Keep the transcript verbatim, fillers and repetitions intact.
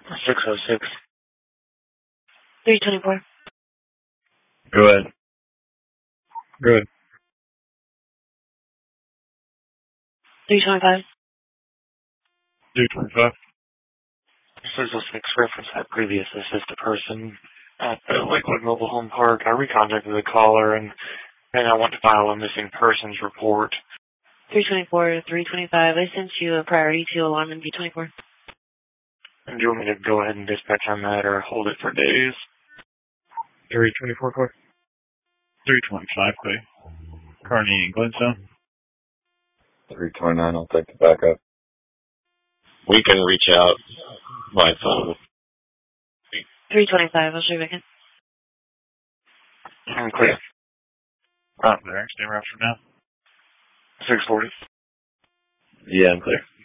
six oh six. three twenty-four. Go ahead. Go ahead. three twenty-five. three twenty-five. six oh six reference that previous assisted person at the Lakewood Mobile Home Park. I recontacted the caller and, and I want to file a missing persons report. three twenty-four, three twenty-five. I sent you a priority to alarm in B twenty-four. And do you want me to go ahead and dispatch on that or hold it for days? three twenty-four, Clay? three twenty-five, Clay. Kearney and Glenstone. three twenty-nine, I'll take the backup. We can reach out by phone. three twenty-five, I'll show you back in. I'm clear. Right there, stay around for now. six forty. Yeah, I'm clear.